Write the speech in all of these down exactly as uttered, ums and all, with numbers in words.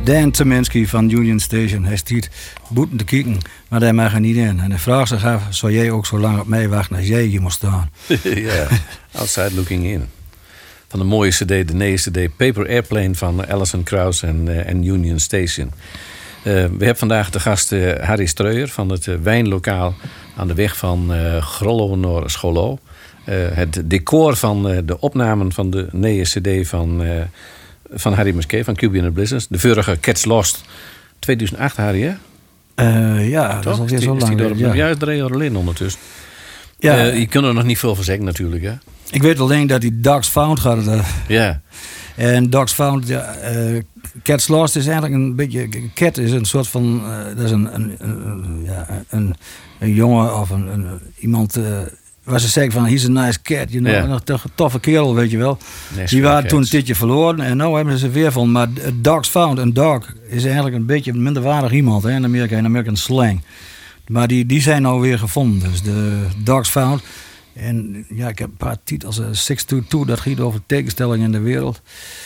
Dan Tyminski van Union Station. Hij stiet boeten te kijken, maar daar mag hij niet in. En hij vraagt zich af, zou jij ook zo lang op mij wachten als jij hier moet staan? Ja, Outside Looking In. Van de mooie cd, de nieuwe cd, Paper Airplane van Alison Krauss en, uh, en Union Station. Uh, we hebben vandaag de gast uh, Harry Streuer van het uh, wijnlokaal aan de weg van uh, Grollo naar Scholo. Uh, het decor van uh, de opnamen van de nieuwe cd van, uh, van Harry Musquet van Q B and the Blizzards. De vorige Cats Lost tweeduizend acht, Harry, hè? Uh, ja, toch? dat is alweer Is zo die, lang. is die Ja, ja, is drie jaar geleden ondertussen. ja. Uh, je kunt er nog niet veel van zeggen natuurlijk, hè? Ik weet alleen dat die Dogs Found gaat. Uh, Ja. En Dogs Found, ja, uh, Cats Lost is eigenlijk een beetje... Cat is een soort van... Uh, dat is een, een, een, ja, een, een jongen of een, een, iemand... Uh, waar ze zeggen van, he's a nice cat. You know? Ja. Een toch- toffe kerel, weet je wel. Nashville Die waren Cats. toen een tijdje verloren. En nu hebben ze weer van. Maar Dogs Found, een dog, is eigenlijk een beetje een minderwaardig iemand. Hè, in Amerika, in American slang. Maar die, die zijn nou weer gevonden. Dus de Dogs Found... En ja, ik heb een paar titels. Uh, zes twee twee, dat gaat over tegenstellingen in de wereld.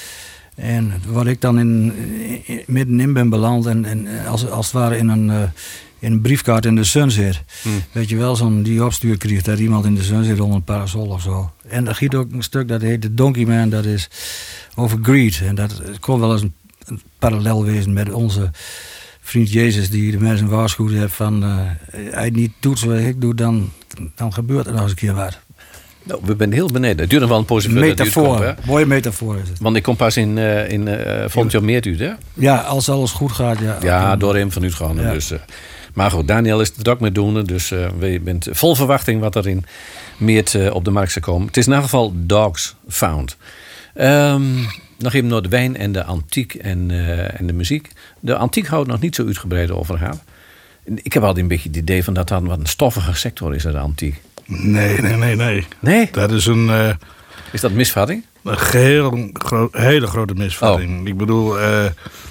En waar ik dan in, in, middenin ben beland. En, en als, als het ware in een, uh, in een briefkaart in de sun zit. Hmm. Weet je wel, zo'n die opstuur krijgt dat iemand in de sun zit onder een parasol of zo. En er gaat ook een stuk dat heet The Donkey Man. Dat is over greed. En dat kon wel eens een, een parallel wezen met onze vriend Jezus. Die de mensen waarschuwd heeft van... Uh, hij het niet doet zoals ik doe, dan... dan gebeurt er nog eens een keer wat. Nou, we zijn heel beneden. Het duurt nog wel een poosje voordat het Metafoor, uitkomt, hè? mooie metafoor is het. Want ik kom pas in, uh, in uh, volgend jaar meer uit, hè? Ja, als alles goed gaat, ja. Ja, door hem vanuit gaan. Ja. Dus, uh, maar goed, Daniel is het druk met doen. Dus uh, we bent vol verwachting wat er in meer uh, op de markt zou komen. Het is in elk geval Dogs Found. Um, nog even naar de wijn en de antiek en, uh, en de muziek. De antiek houdt nog niet zo uitgebreid over gehad. Ik heb altijd een beetje het idee van dat dat wat een stoffige sector is, de antiek. Nee, nee, nee, nee. Nee? Dat is een, uh, Is dat misvatting? een geheel, gro- hele grote misvatting. Oh. Ik bedoel, uh,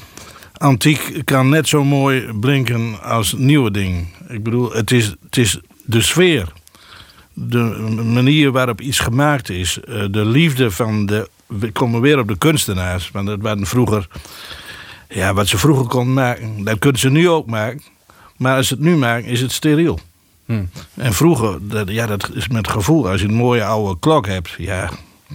antiek kan net zo mooi blinken als nieuwe ding. Ik bedoel, het is, het is de sfeer. De manier waarop iets gemaakt is. Uh, de liefde van de... We komen weer op de kunstenaars. Want dat waren vroeger... Ja, wat ze vroeger konden maken, dat kunnen ze nu ook maken. Maar als ze het nu maken, is het steriel. Hmm. En vroeger, dat, ja, dat is met gevoel. Als je een mooie oude klok hebt, ja,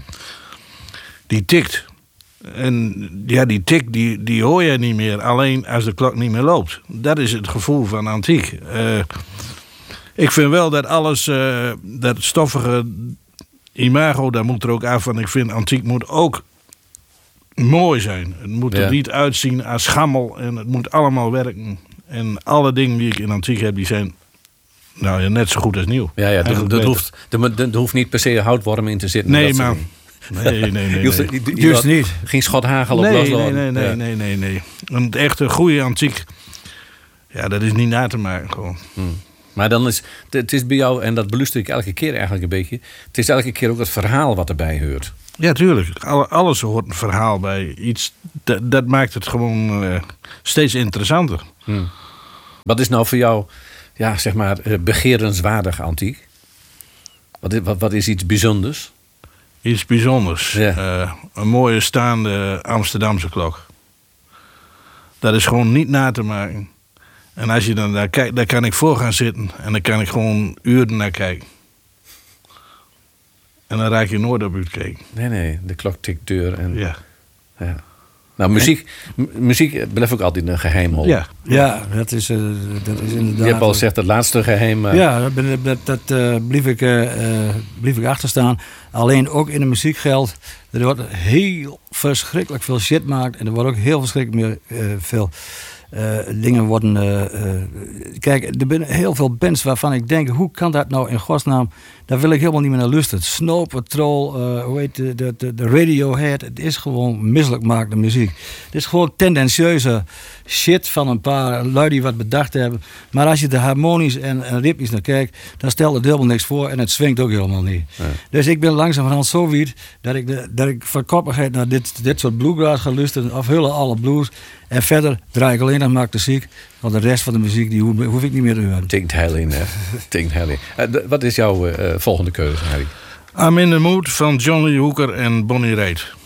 die tikt. En ja, die tik, die, die hoor je niet meer. Alleen als de klok niet meer loopt. Dat is het gevoel van antiek. Uh, ik vind wel dat alles, uh, dat stoffige imago, daar moet er ook af. Want ik vind antiek moet ook mooi zijn. Het moet Ja. er niet uitzien als schammel. En het moet allemaal werken. En alle dingen die ik in antiek heb, die zijn nou, ja, net zo goed als nieuw. Ja, ja, er, Eigenlijk er, beter. hoeft, er, er hoeft niet per se houtworm in te zitten. Nee, dat soort man. dingen. Nee, nee, nee. nee. Je hoeft- je- je- Juist je- niet. Geen schot hagel op Nee, los nee, laten. nee, nee, Ja. nee, nee, nee. Een echte goede antiek, ja, dat is niet na te maken gewoon. Maar dan is het is bij jou, en dat beluister ik elke keer eigenlijk een beetje. Het is elke keer ook het verhaal wat erbij hoort. Ja, tuurlijk. Alle- Alles hoort een verhaal bij. Iets, dat, dat maakt het gewoon uh, steeds interessanter. Wat is nou voor jou, ja, zeg maar, eh, begerenswaardig antiek? Wat is, wat, wat is iets bijzonders? Iets bijzonders. Ja. Uh, een mooie staande Amsterdamse klok. Dat is gewoon niet na te maken. En als je dan daar kijkt, daar kan ik voor gaan zitten. En dan kan ik gewoon uren naar kijken. En dan raak je nooit op uitkijken. Nee, nee, de klok tikt deur. En, Ja. ja. Nou, muziek, m- muziek blijft ook altijd een geheimhol. Ja. Ja, dat is, uh, dat is inderdaad... Je hebt al gezegd het laatste geheim. maar- Ja, dat, ben- dat, dat uh, blief, ik, uh, uh, blief ik achter staan. Alleen ook in de muziek geldt. Er wordt heel verschrikkelijk veel shit gemaakt. En er wordt ook heel verschrikkelijk meer, uh, veel uh, dingen worden... Uh, uh, kijk, er zijn heel veel bands waarvan ik denk... hoe kan dat nou in godsnaam... Daar wil ik helemaal niet meer naar luisteren. Snow Patrol, uh, hoe heet de, de, de, de Radiohead. Het is gewoon misselijk gemaakte muziek. Het is gewoon tendentieuze shit van een paar lui die wat bedacht hebben. Maar als je de harmonisch en, en ritmisch naar kijkt... dan stelt het helemaal niks voor en het swingt ook helemaal niet. Ja. Dus ik ben langzamerhand zo wierd... dat ik, de, dat ik van koppigheid naar dit, dit soort bluegrass ga luisteren... of hele alle blues. En verder draai ik alleen nog maar muziek... want de rest van de muziek die hoef, hoef ik niet meer te horen. Tinkt hell in, hè? Tinkt hell in. Uh, d- wat is jouw uh, volgende keuze, Harry? I'm in the Mood van Johnny Hooker en Bonnie Raitt.